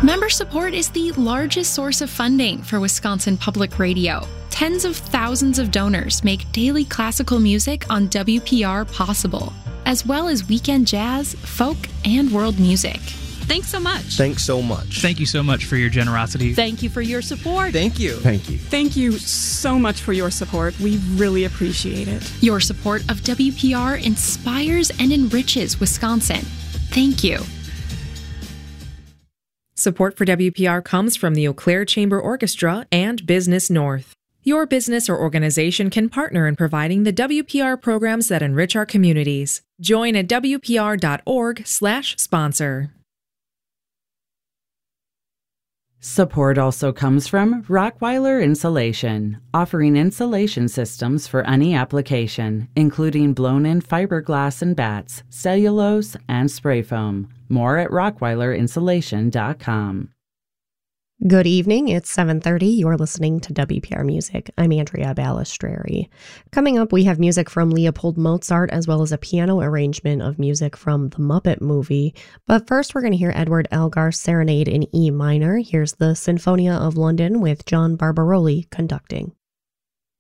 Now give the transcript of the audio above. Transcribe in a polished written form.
Member support is the largest source of funding for Wisconsin Public Radio. Tens of thousands of donors make daily classical music on WPR possible, as well as weekend jazz, folk, and world music. Thanks so much. Thanks so much. Thank you so much for your generosity. Thank you for your support. Thank you. Thank you. Thank you so much for your support. We really appreciate it. Your support of WPR inspires and enriches Wisconsin. Thank you. Support for WPR comes from the Eau Claire Chamber Orchestra and Business North. Your business or organization can partner in providing the WPR programs that enrich our communities. Join at wpr.org/sponsor. Support also comes from Rockweiler Insulation, offering insulation systems for any application, including blown-in fiberglass and bats, cellulose, and spray foam. More at rockweilerinsulation.com. Good evening. It's 7:30. You're listening to WPR Music. I'm Andrea Balistreri. Coming up, we have music from Leopold Mozart as well as a piano arrangement of music from The Muppet Movie. But first, we're going to hear Edward Elgar's Serenade in E minor. Here's the Sinfonia of London with John Barbaroli conducting.